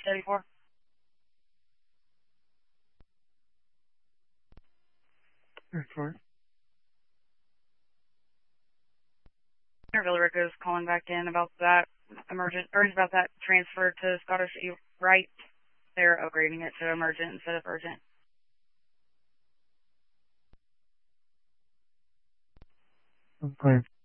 74. Report. Villarica is calling back in about that emergent, or about that transfer to Scottish Rite. They're upgrading it to emergent instead of urgent. Okay.